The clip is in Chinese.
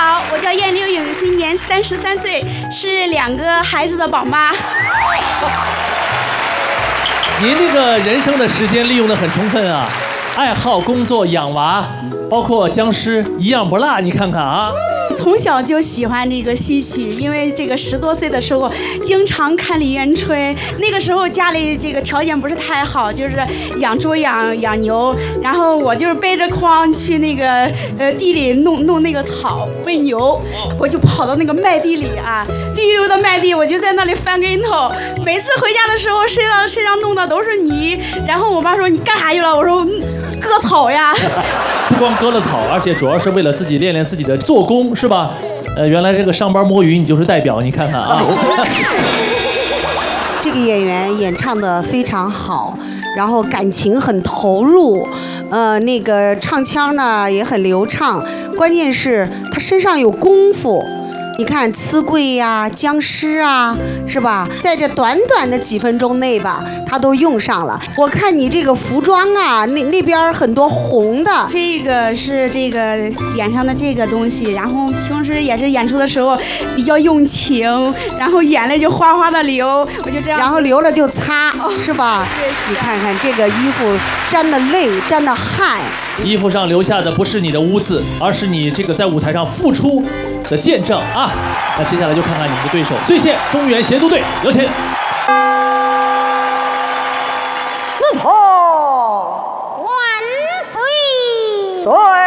好，我叫燕流颖，今年33岁，是2个孩子的宝妈。 您这个人生的时间利用得很充分啊，爱好、工作、养娃，包括僵尸一样不落。你看看啊。 从小就喜欢这个戏曲，因为这个10多岁的时候，经常看李元春。那个时候家里这个条件不是太好，就是养猪养牛，然后我就是背着筐去那个地里弄那个草喂牛，我就跑到那个麦地里啊，绿油油的麦地，我就在那里翻跟头。每次回家的时候，身上弄的都是泥。然后我妈说：“你干啥去了？”我说：“割草呀。” 不光割了草，而且主要是为了自己练自己的做工，是吧？原来这个上班摸鱼，你就是代表，你看看啊。 这个演员演唱的非常好，然后感情很投入，那个唱腔呢也很流畅，关键是他身上有功夫。你看刺桂呀、僵尸啊，是吧？在这短短的几分钟内吧，他都用上了。我看你这个服装啊，那边很多红的， 这个是这个脸上的这个东西，然后平时也是演出的时候比较用情，然后眼泪就哗哗的流，我就这样， 然后流了就擦，是吧？你看看这个衣服沾的泪，沾的汗， 衣服上留下的不是你的污渍，而是你这个在舞台上付出的见证啊！那接下来就看看你们的对手，燧县中原协都队，有请。 自投万岁。